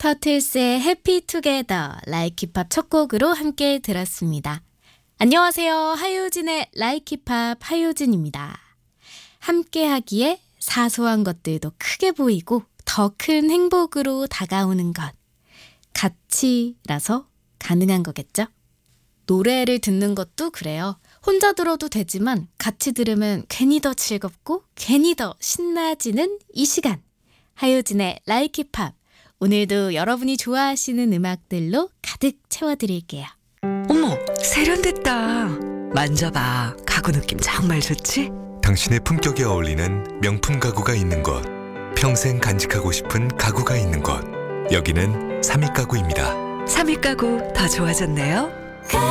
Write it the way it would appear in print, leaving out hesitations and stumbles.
퍼틀스의 해피투게더 라이키팝 첫 곡으로 함께 들었습니다. 안녕하세요. 하효진의 라이키팝 하효진입니다. 함께하기에 사소한 것들도 크게 보이고 더 큰 행복으로 다가오는 것. 같이라서 가능한 거겠죠? 노래를 듣는 것도 그래요. 혼자 들어도 되지만 같이 들으면 괜히 더 즐겁고 괜히 더 신나지는 이 시간. 하효진의 라이키팝. 오늘도 여러분이 좋아하시는 음악들로 가득 채워드릴게요. 어머, 세련됐다. 만져봐. 가구 느낌 정말 좋지? 당신의 품격에 어울리는 명품 가구가 있는 곳. 평생 간직하고 싶은 가구가 있는 곳. 여기는 삼익가구입니다. 삼익 가구 더 좋아졌네요.